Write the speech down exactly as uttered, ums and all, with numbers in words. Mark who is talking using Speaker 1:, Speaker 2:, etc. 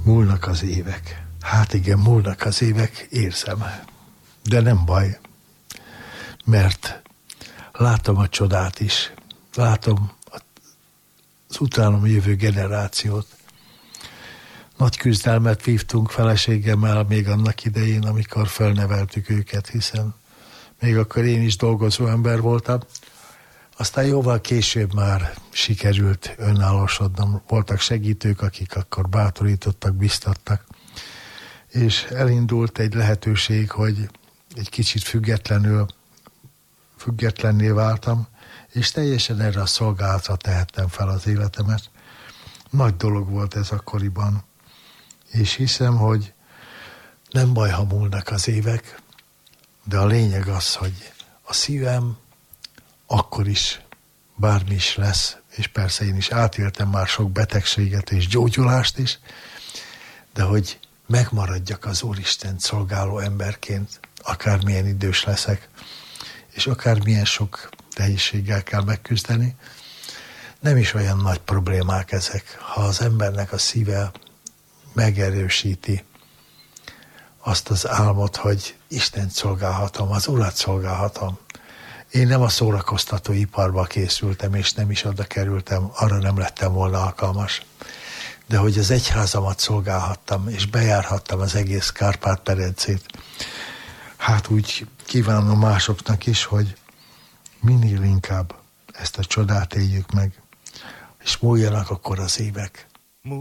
Speaker 1: Múlnak az évek. Hát igen, múlnak az évek, érzem. De nem baj, mert látom a csodát is. Látom az utánam jövő generációt. Nagy küzdelmet vívtunk feleségemmel még annak idején, amikor felneveltük őket, hiszen még akkor én is dolgozó ember voltam. Aztán jóval később már sikerült önállósodnom. Voltak segítők, akik akkor bátorítottak, biztattak. És elindult egy lehetőség, hogy egy kicsit függetlenül, függetlenné váltam, és teljesen erre a szolgálatra tehettem fel az életemet. Nagy dolog volt ez akkoriban. És hiszem, hogy nem baj, ha múlnak az évek, de a lényeg az, hogy a szívem akkor is bármi is lesz, és persze én is átéltem már sok betegséget és gyógyulást is, de hogy megmaradjak az Úristent szolgáló emberként, akármilyen idős leszek, és akármilyen sok nehézséggel kell megküzdeni. Nem is olyan nagy problémák ezek, ha az embernek a szíve megerősíti azt az álmot, hogy Istent szolgálhatom, az Urat szolgálhatom. Én nem a szórakoztató iparba készültem, és nem is oda kerültem, arra nem lettem volna alkalmas. De hogy az egyházamat szolgálhattam, és bejárhattam az egész Kárpát-medencét, hát úgy kívánom másoknak is, hogy minél inkább ezt a csodát éljük meg, és múljanak akkor az évek.